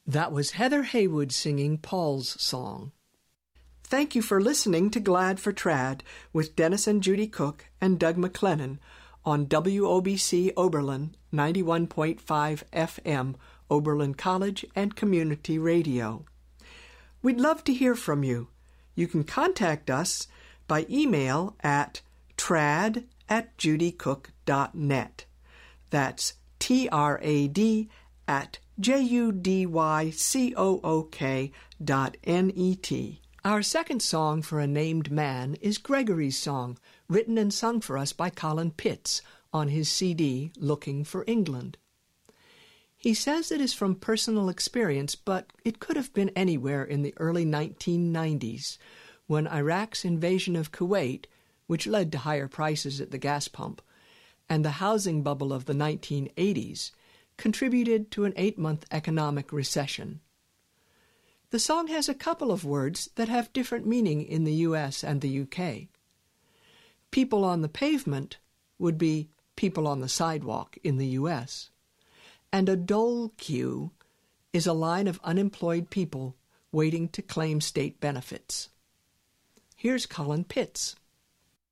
That was Heather Haywood singing Paul's song. Thank you for listening to Glad for Trad with Dennis and Judy Cook and Doug McLennan on WOBC Oberlin 91.5 FM, Oberlin College and Community Radio. We'd love to hear from you. You can contact us by email at trad@judycook.net. That's trad@judycook.net. Our second song for a named man is Gregory's Song, written and sung for us by Colin Pitts on his CD, Looking for England. He says it is from personal experience, but it could have been anywhere in the early 1990s, when Iraq's invasion of Kuwait, which led to higher prices at the gas pump, and the housing bubble of the 1980s, contributed to an 8-month economic recession. The song has a couple of words that have different meaning in the U.S. and the U.K. People on the pavement would be people on the sidewalk in the U.S., and a dole queue is a line of unemployed people waiting to claim state benefits. Here's Colin Pitts.